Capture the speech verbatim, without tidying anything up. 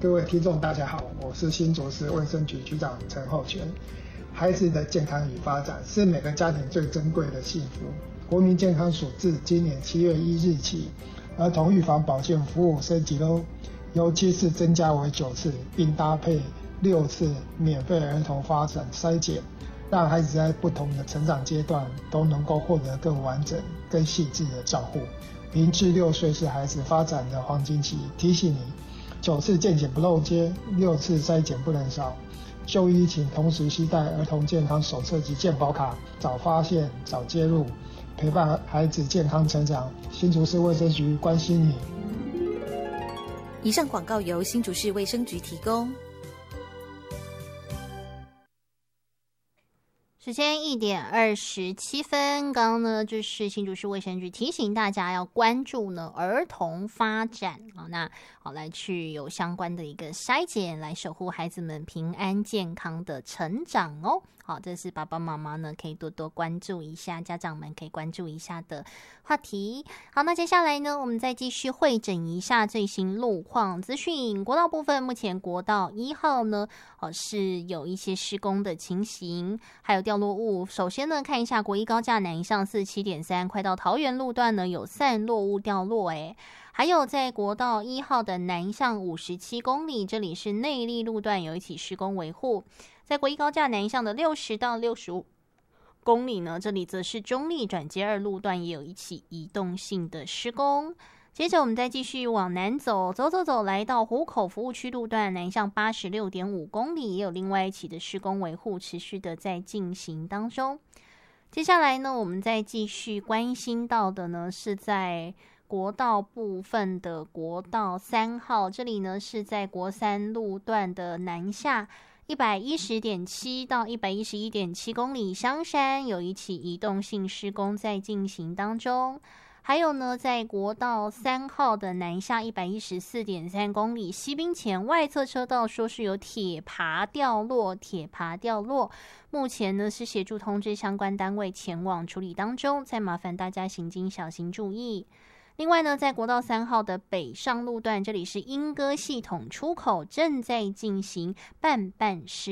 各位听众大家好，我是新竹市卫生局局长陈厚全。孩子的健康与发展是每个家庭最珍贵的幸福。国民健康署自今年七月一日起，儿童预防保健服务升级喽，由七次增加为九次，并搭配六次免费儿童发展筛检，让孩子在不同的成长阶段都能够获得更完整、更细致的照护。零至六岁是孩子发展的黄金期，提醒你，九次健检不漏接，六次筛检不能少。就医请同时携带儿童健康手册及健保卡，早发现、早介入，陪伴孩子健康成长。新竹市卫生局关心你。 以上广告由新竹市卫生局提供。 时间一点二十七分，刚刚呢就是新竹市卫生局提醒大家要关注呢儿童发展啊，那好来去有相关的一个筛检，来守护孩子们平安健康的成长哦。好，这是爸爸妈妈呢可以多多关注一下，家长们可以关注一下的话题。好，那接下来呢，我们再继续汇整一下最新路况资讯。国道部分，目前国道一号呢，哦是有一些施工的情形，还有掉落物。首先呢，看一下国一高架南向四 七点三，快到桃园路段呢有散落物掉落，诶还有在国道一号的南向五十七公里，这里是内壢路段有一起施工维护。在国一高架南向的六十到六十五公里呢，这里则是中壢转接二路段也有一起移动性的施工。接着我们再继续往南走，走走走，来到湖口服务区路段南向八十六点五公里，也有另外一起的施工维护持续的在进行当中。接下来呢，我们再继续关心到的呢，是在国道部分的国道三号，这里呢是在国三路段的南下一百一十点七到一百一十一点七公里，香山有一起移动性施工在进行当中。还有呢，在国道三号的南下一百一十四点三公里，西滨前外侧车道说是有铁爬掉落，铁爬掉落，目前呢是协助通知相关单位前往处理当中，再麻烦大家行经小心注意。另外呢，在国道三号的北上路段，这里是莺歌系统出口正在进行半半施